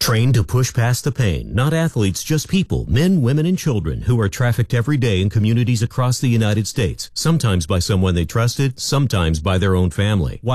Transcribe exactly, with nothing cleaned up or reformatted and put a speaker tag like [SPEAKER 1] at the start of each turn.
[SPEAKER 1] Trained to push past the pain. Not athletes, just people, men, women, and children who are trafficked every day in communities across the United States, sometimes by someone they trusted, sometimes by their own family.